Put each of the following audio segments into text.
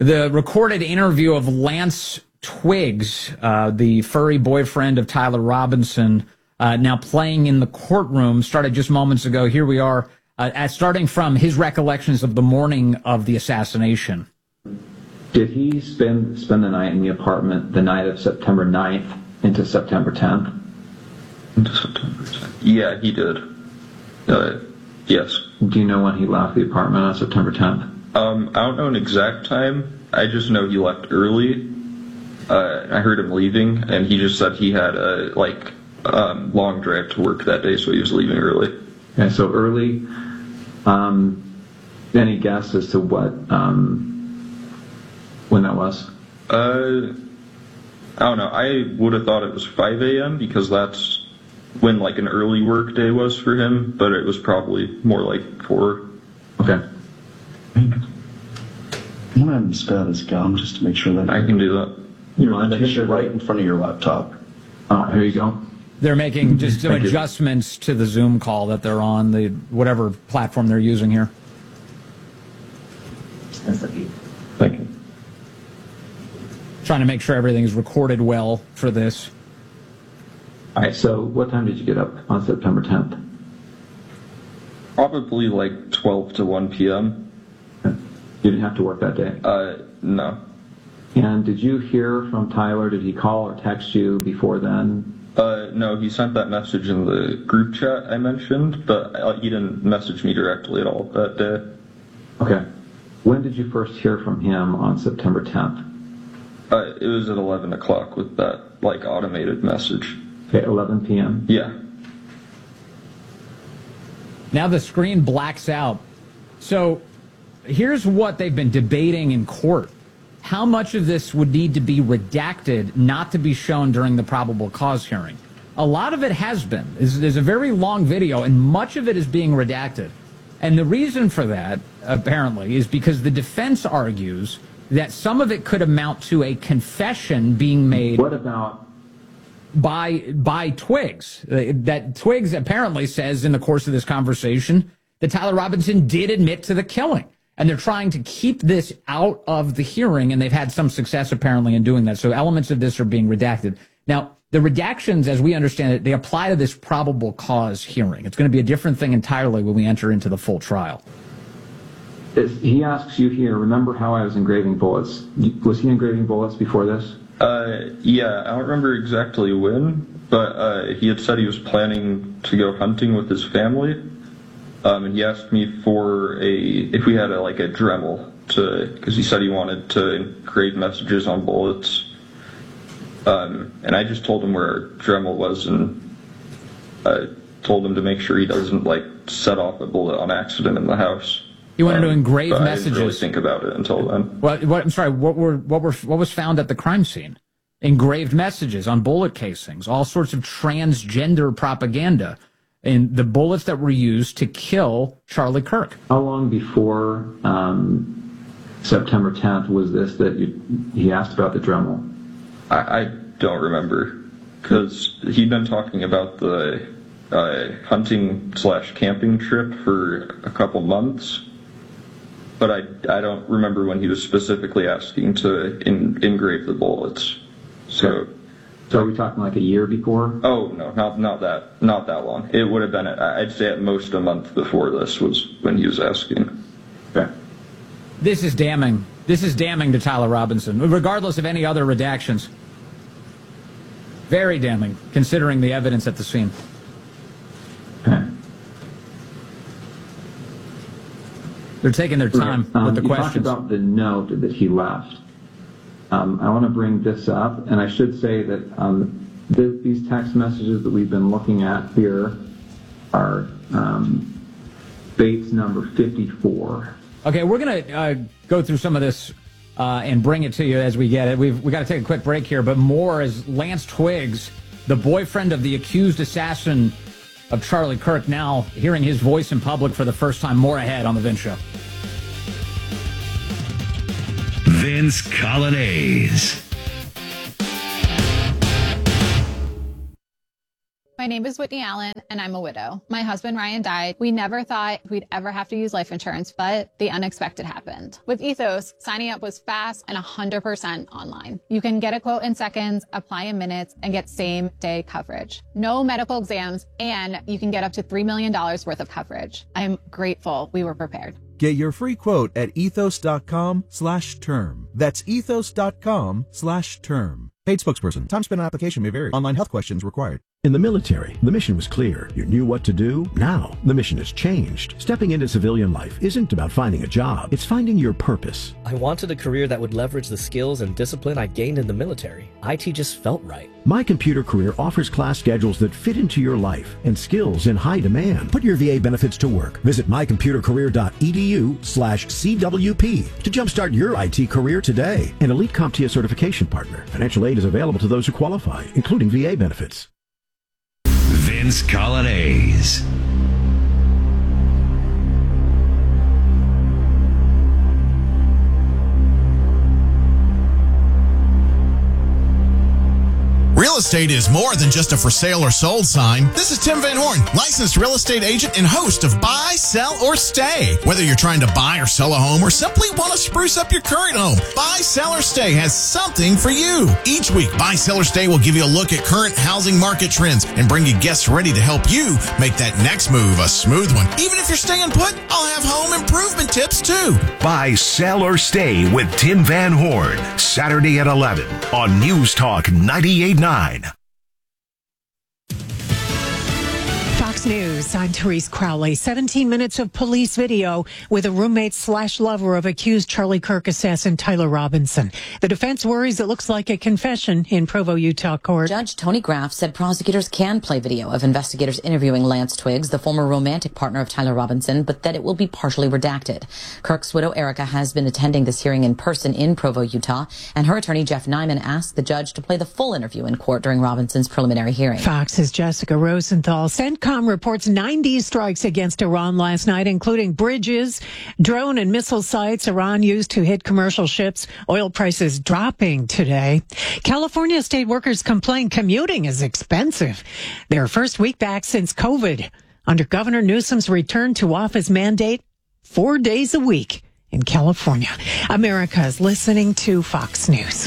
The recorded interview of Lance Twiggs, the furry boyfriend of Tyler Robinson, now playing in the courtroom, started just moments ago. Here we are, starting from his recollections of the morning of the assassination. Did he spend the night in the apartment the night of September 9th into September 10th? Into September 10th. Yeah, he did. Yes. Do you know when he left the apartment on September 10th? I don't know an exact time. I just know he left early. I heard him leaving, and he just said he had a long drive to work that day, so he was leaving early. Okay, so early. Any guess as to what when that was? I don't know. I would have thought it was 5 a.m. because that's when an early work day was for him, but it was probably more like 4. Okay. I'm going to have him spit out his gum just to make sure that... I can do that. You mind? It's right in front of your laptop. Oh, here you go. They're making just some adjustments to the Zoom call that they're on, the whatever platform they're using here. Thank you. Trying to make sure everything is recorded well for this. All right, so what time did you get up on September 10th? Probably 12 to 1 p.m. You didn't have to work that day? No. And did you hear from Tyler? Did he call or text you before then? No, he sent that message in the group chat I mentioned, but he didn't message me directly at all that day. Okay. When did you first hear from him on September 10th? It was at 11 o'clock with that, automated message. Okay, 11 p.m.? Yeah. Now the screen blacks out. So here's what they've been debating in court. How much of this would need to be redacted not to be shown during the probable cause hearing? A lot of it has been. There's a very long video, and much of it is being redacted. And the reason for that, apparently, is because the defense argues that some of it could amount to a confession being made. What about by Twiggs? That Twiggs apparently says in the course of this conversation that Tyler Robinson did admit to the killing. And they're trying to keep this out of the hearing, and they've had some success apparently in doing that. So elements of this are being redacted. Now, the redactions, as we understand it, they apply to this probable cause hearing. It's going to be a different thing entirely when we enter into the full trial. He asks you here, remember how I was engraving bullets? Was he engraving bullets before this? Yeah, I don't remember exactly when, but he had said he was planning to go hunting with his family. And he asked me for if we had a Dremel because he said he wanted to engrave messages on bullets. And I just told him where our Dremel was, and I told him to make sure he doesn't set off a bullet on accident in the house. You wanted to engrave messages. I didn't really think about it until then. I'm sorry. What was found at the crime scene? Engraved messages on bullet casings, all sorts of transgender propaganda. And the bullets that were used to kill Charlie Kirk. How long before September 10th was this that he asked about the Dremel? I don't remember, because he'd been talking about the hunting/camping trip for a couple months, but I don't remember when he was specifically asking to engrave the bullets. So are we talking a year before? Oh no, not that long. It would have been, I'd say, at most a month before this was when he was asking. Okay. This is damning. This is damning to Tyler Robinson, regardless of any other redactions. Very damning, considering the evidence at the scene. Okay. They're taking their time with the you questions. Talked about the note that he left. I want to bring this up, and I should say that these text messages that we've been looking at here are Bates number 54. Okay, we're going to go through some of this and bring it to you as we get it. We've got to take a quick break here, but more as Lance Twiggs, the boyfriend of the accused assassin of Charlie Kirk, now hearing his voice in public for the first time. More ahead on The Vince Show. Vince Coglianese. My name is Whitney Allen, and I'm a widow. My husband, Ryan, died. We never thought we'd ever have to use life insurance, but the unexpected happened. With Ethos, signing up was fast and 100% online. You can get a quote in seconds, apply in minutes, and get same-day coverage. No medical exams, and you can get up to $3 million worth of coverage. I'm grateful we were prepared. Get your free quote at ethos.com/term. That's ethos.com/term. Paid spokesperson. Time spent on application may vary. Online health questions required. In the military, the mission was clear. You knew what to do. Now, the mission has changed. Stepping into civilian life isn't about finding a job. It's finding your purpose. I wanted a career that would leverage the skills and discipline I gained in the military. IT just felt right. My Computer Career offers class schedules that fit into your life and skills in high demand. Put your VA benefits to work. Visit mycomputercareer.edu/CWP to jumpstart your IT career today. An elite CompTIA certification partner. Financial aid is available to those who qualify, including VA benefits. Vince Coglianese. Real estate is more than just a for sale or sold sign. This is Tim Van Horn, licensed real estate agent and host of Buy, Sell, or Stay. Whether you're trying to buy or sell a home or simply want to spruce up your current home, Buy, Sell, or Stay has something for you. Each week, Buy, Sell, or Stay will give you a look at current housing market trends and bring you guests ready to help you make that next move a smooth one. Even if you're staying put, I'll have home improvement tips too. Buy, Sell, or Stay with Tim Van Horn. Saturday at 11 on News Talk 98.9. Fox News, I'm Therese Crowley. 17 minutes of police video with a roommate/lover of accused Charlie Kirk assassin Tyler Robinson. The defense worries it looks like a confession in Provo, Utah court. Judge Tony Graff said prosecutors can play video of investigators interviewing Lance Twiggs, the former romantic partner of Tyler Robinson, but that it will be partially redacted. Kirk's widow, Erica, has been attending this hearing in person in Provo, Utah, and her attorney, Jeff Nyman, asked the judge to play the full interview in court during Robinson's preliminary hearing. Fox's Jessica Rosenthal. CENTCOM reports 90 strikes against Iran last night, including bridges, drone and missile sites Iran used to hit commercial ships. Oil prices dropping today. California state workers complain commuting is expensive. Their first week back since COVID. Under Governor Newsom's return to office mandate, 4 days a week in California. America is listening to Fox News.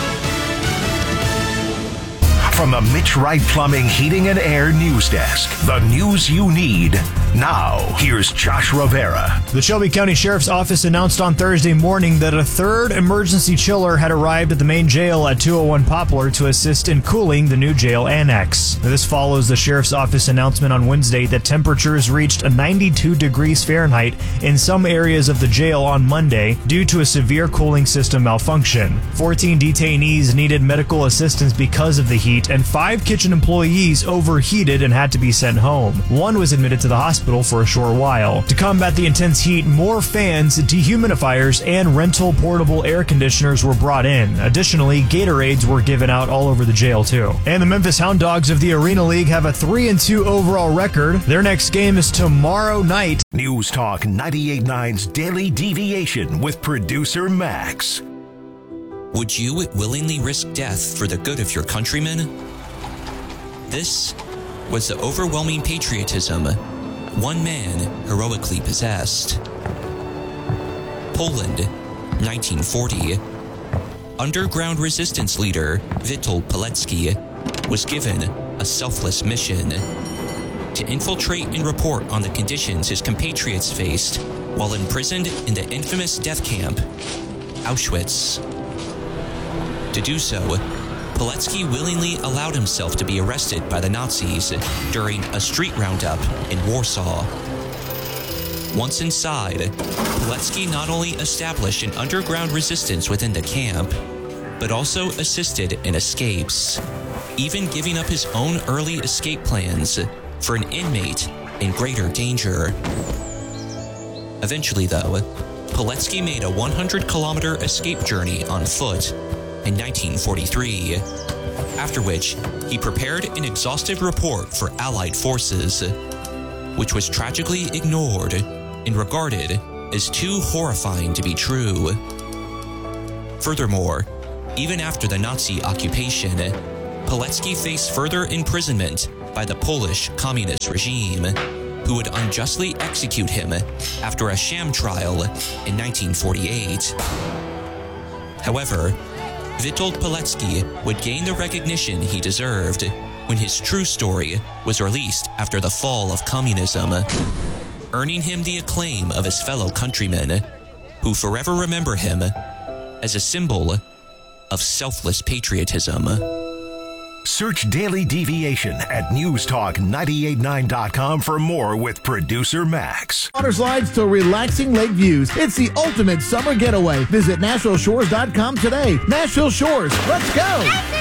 From the Mitch Wright Plumbing, Heating, and Air News Desk, the news you need. Now, here's Josh Rivera. The Shelby County Sheriff's Office announced on Thursday morning that a third emergency chiller had arrived at the main jail at 201 Poplar to assist in cooling the new jail annex. This follows the Sheriff's Office announcement on Wednesday that temperatures reached 92 degrees Fahrenheit in some areas of the jail on Monday due to a severe cooling system malfunction. 14 detainees needed medical assistance because of the heat, and 5 kitchen employees overheated and had to be sent home. One was admitted to the hospital for a short while. To combat the intense heat, more fans, dehumidifiers, and rental portable air conditioners were brought in. Additionally, Gatorades were given out all over the jail too. And the Memphis Hound Dogs of the Arena League have a 3-2 overall record. Their next game is tomorrow night. News Talk 98.9's Daily Deviation with producer Max. Would you willingly risk death for the good of your countrymen? This was the overwhelming patriotism one man heroically possessed. Poland, 1940. Underground resistance leader Witold Pilecki was given a selfless mission to infiltrate and report on the conditions his compatriots faced while imprisoned in the infamous death camp, Auschwitz. To do so, Pilecki willingly allowed himself to be arrested by the Nazis during a street roundup in Warsaw. Once inside, Pilecki not only established an underground resistance within the camp, but also assisted in escapes, even giving up his own early escape plans for an inmate in greater danger. Eventually, though, Pilecki made a 100-kilometer escape journey on foot in 1943, after which he prepared an exhaustive report for Allied forces, which was tragically ignored and regarded as too horrifying to be true. Furthermore, even after the Nazi occupation, Pilecki faced further imprisonment by the Polish communist regime, who would unjustly execute him after a sham trial in 1948. However, Witold Pilecki would gain the recognition he deserved when his true story was released after the fall of communism, earning him the acclaim of his fellow countrymen, who forever remember him as a symbol of selfless patriotism. Search Daily Deviation at newstalk989.com for more with producer Max. Water slides to relaxing lake views. It's the ultimate summer getaway. Visit NashvilleShores.com today. Nashville Shores, let's go!